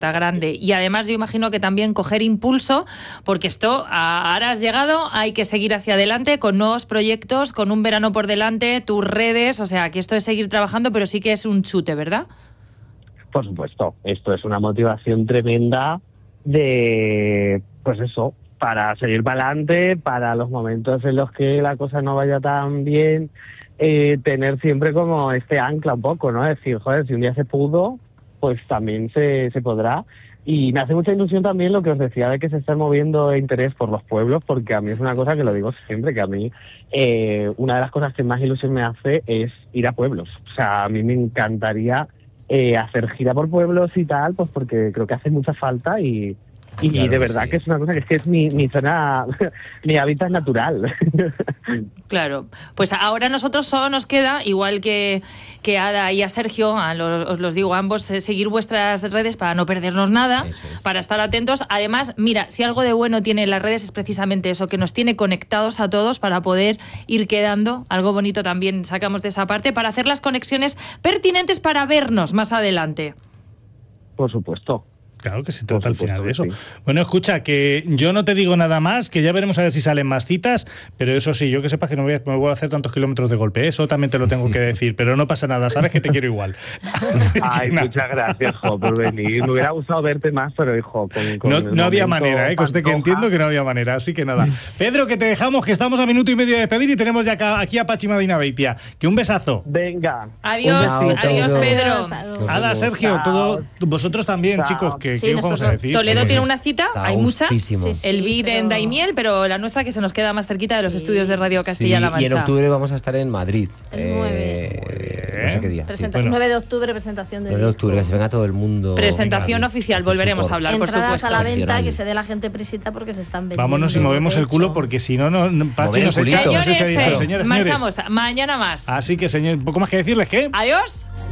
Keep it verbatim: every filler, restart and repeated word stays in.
grande. Y además yo imagino que también coger impulso, porque esto, ahora has llegado, hay que seguir hacia adelante con nuevos proyectos, con un verano por delante, tus redes, o sea, que esto es seguir trabajando, pero sí que es un chute, ¿verdad? Por supuesto, esto es una motivación tremenda de, pues eso, para seguir para adelante, para los momentos en los que la cosa no vaya tan bien, eh, tener siempre como este ancla un poco, ¿no? Es decir, joder, si un día se pudo, pues también se, se podrá. Y me hace mucha ilusión también lo que os decía de que se está moviendo interés por los pueblos, porque a mí es una cosa que lo digo siempre, que a mí eh, una de las cosas que más ilusión me hace es ir a pueblos. O sea, a mí me encantaría eh, hacer gira por pueblos y tal, pues porque creo que hace mucha falta y... Y claro de verdad que, sí. que es una cosa que es que es mi, mi zona, mi hábitat natural. Claro, pues ahora nosotros solo nos queda, igual que, que a Ada y a Sergio, a los, os los digo a ambos, seguir vuestras redes para no perdernos nada, es. para estar atentos. Además, mira, si algo de bueno tiene las redes es precisamente eso, que nos tiene conectados a todos para poder ir quedando. Algo bonito también sacamos de esa parte, para hacer las conexiones pertinentes para vernos más adelante. Por supuesto. Claro que se trata al final de eso. Sí. Bueno, escucha, que yo no te digo nada más, que ya veremos a ver si salen más citas, pero eso sí, yo que sepas que no voy a, me voy a hacer tantos kilómetros de golpe, eso también te lo tengo que decir, pero no pasa nada, sabes que te quiero igual. Ay, muchas gracias, jo, por venir. Me hubiera gustado verte más, pero hijo, con, con no, no había manera, ¿eh? Que usted que entiendo que no había manera, así que nada. Pedro, que te dejamos, que estamos a minuto y medio de despedir y tenemos ya acá, aquí a Pachi Medina Beitia. Que un besazo. Venga. Adiós, adiós, Pedro. Ada, Sergio, todo, vosotros también, Chao. chicos, que sí, ¿qué os vamos a decir? Toledo tiene una cita, Está hay muchas, sí, sí, el Bid pero... en Daimiel, pero la nuestra que se nos queda más cerquita de los sí. estudios de Radio Castilla-La sí, Mancha. Y en octubre vamos a estar en Madrid. El nueve. Eh, no sé qué día. Presenta- sí. bueno. nueve de octubre, presentación del nueve de octubre, que se venga todo el mundo. Presentación venga, oficial, volveremos a hablar, Entradas por supuesto. a la venta, que se dé la gente prisita porque se están vendiendo. Vámonos y movemos el culo porque si no, no Pachi nos echa. Señores, señores, señores, marchamos, mañana más. Así que, señor, poco más que decirles que... Adiós.